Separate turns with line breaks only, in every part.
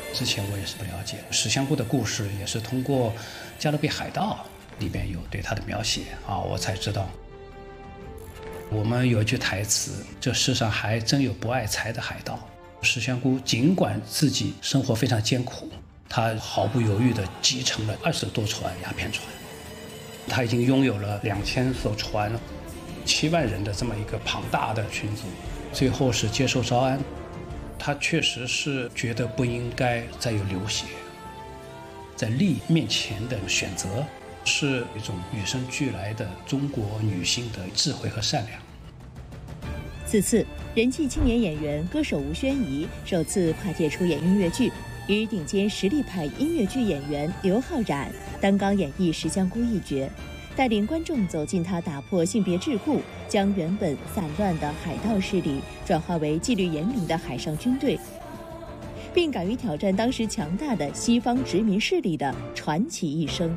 之前我也是不了解，石香菇的故事也是通过《加勒比海盗》里边有对他的描写我才知道。我们有一句台词，这世上还真有不爱财的海盗。石香菇尽管自己生活非常艰苦，他毫不犹豫地击沉了20多船鸦片船，他已经拥有了2000艘船，7万人的这么一个庞大的群组，最后是接受招安。他确实是觉得不应该再有流血，在利益面前的选择是一种与生俱来的中国女性的智慧和善良。
此次人气青年演员歌手吴宣仪首次跨界出演音乐剧，与顶尖实力派音乐剧演员刘昊然担纲演绎石香菇一角，带领观众走进他打破性别桎梏，将原本散乱的海盗势力转化为纪律严明的海上军队，并敢于挑战当时强大的西方殖民势力的传奇一生。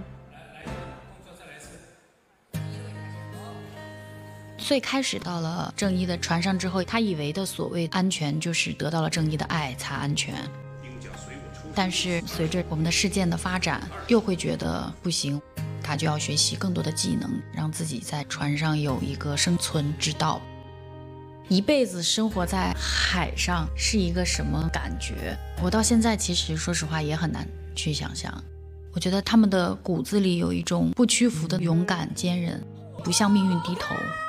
最开始到了正义的船上之后，他以为的所谓安全就是得到了正义的爱才安全，但是随着我们的事件的发展，又会觉得不行，他就要学习更多的技能，让自己在船上有一个生存之道。一辈子生活在海上是一个什么感觉？我到现在其实说实话也很难去想象。我觉得他们的骨子里有一种不屈服的勇敢坚韧，不向命运低头。